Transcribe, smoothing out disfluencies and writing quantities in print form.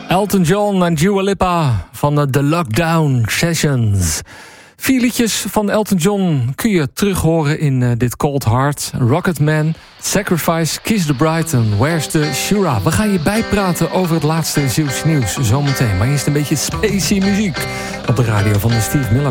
Elton John en Dua Lipa van de Lockdown Sessions. 4 liedjes van Elton John kun je terug horen in dit Cold Heart. Rocketman, Sacrifice, Kiss the Bride en Where's the Shura. We gaan je bijpraten over het laatste Zeeuws nieuws zometeen. Maar eerst een beetje spacey muziek op de radio van de Steve Miller